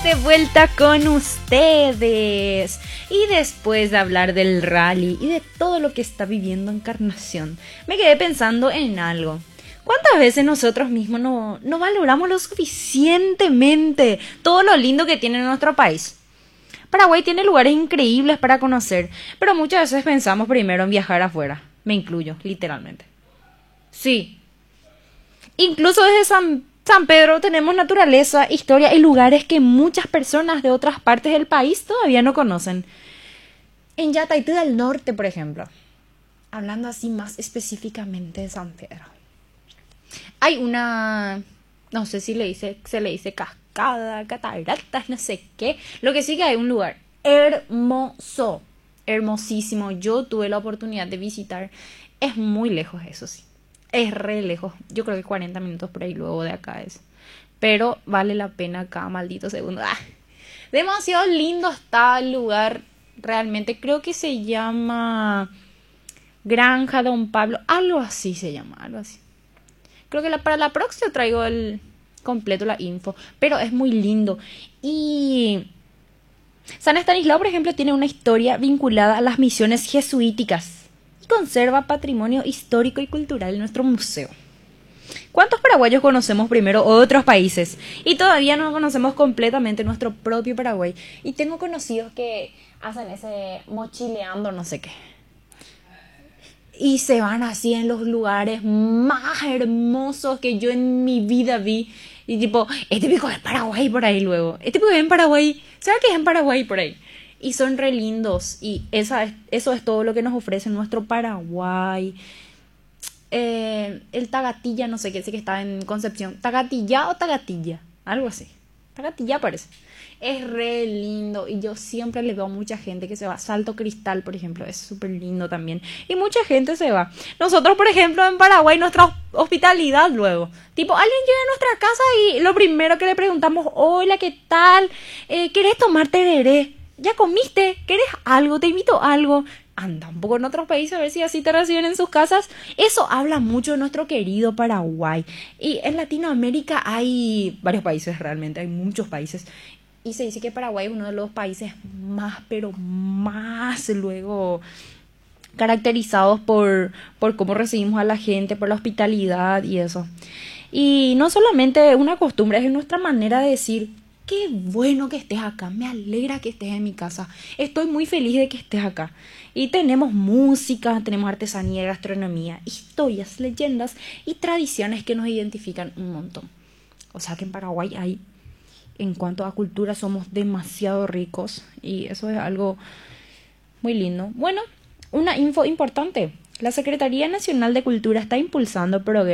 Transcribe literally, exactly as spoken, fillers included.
de vuelta con ustedes. Y después de hablar del rally y de todo lo que está viviendo Encarnación, me quedé pensando en algo. ¿Cuántas veces nosotros mismos no, no valoramos lo suficientemente todo lo lindo que tiene nuestro país? Paraguay tiene lugares increíbles para conocer, pero muchas veces pensamos primero en viajar afuera. Me incluyo, literalmente. Sí. Incluso desde San, San Pedro tenemos naturaleza, historia y lugares que muchas personas de otras partes del país todavía no conocen. En Yataití del Norte, por ejemplo, hablando así más específicamente de San Pedro, hay una, no sé si le dice, se le dice cascada, cataratas, no sé qué. Lo que sí que hay un lugar hermoso, hermosísimo. Yo tuve la oportunidad de visitar. Es muy lejos, eso sí. Es re lejos. Yo creo que cuarenta minutos por ahí luego de acá es. Pero vale la pena cada maldito segundo. ¡Ah! Demasiado lindo está el lugar. Realmente creo que se llama Granja Don Pablo. Algo así se llama, algo así. Creo que la, para la próxima traigo el completo, la info. Pero es muy lindo. Y San Estanislao, por ejemplo, tiene una historia vinculada a las misiones jesuíticas. Y conserva patrimonio histórico y cultural en nuestro museo. ¿Cuántos paraguayos conocemos primero otros países? Y todavía no conocemos completamente nuestro propio Paraguay. Y tengo conocidos que hacen ese mochileando no sé qué. Y se van así en los lugares más hermosos que yo en mi vida vi. Y tipo, este pico es Paraguay por ahí luego. Este pico es en Paraguay. ¿Sabes qué es en Paraguay por ahí? Y son re lindos. Y esa es, eso es todo lo que nos ofrece nuestro Paraguay. Eh, el Tagatilla, no sé qué, sé que está en Concepción. ¿Tagatilla o Tagatilla? Algo así. Tagatilla parece. Es re lindo y yo siempre le veo a mucha gente que se va. Salto Cristal, por ejemplo, es súper lindo también. Y mucha gente se va. Nosotros, por ejemplo, en Paraguay, nuestra hospitalidad luego. Tipo, alguien llega a nuestra casa y lo primero que le preguntamos, hola, ¿qué tal? Eh, ¿Querés tomar tereré? ¿Ya comiste? ¿Querés algo? ¿Te invito a algo? Anda un poco en otros países a ver si así te reciben en sus casas. Eso habla mucho de nuestro querido Paraguay. Y en Latinoamérica hay varios países realmente, hay muchos países. Y se dice que Paraguay es uno de los países más, pero más luego caracterizados por, por cómo recibimos a la gente, por la hospitalidad y eso. Y no solamente una costumbre, es nuestra manera de decir, qué bueno que estés acá, me alegra que estés en mi casa, estoy muy feliz de que estés acá. Y tenemos música, tenemos artesanía, gastronomía, historias, leyendas y tradiciones que nos identifican un montón. O sea que en Paraguay hay, en cuanto a cultura, somos demasiado ricos y eso es algo muy lindo. Bueno, una info importante. La Secretaría Nacional de Cultura está impulsando programas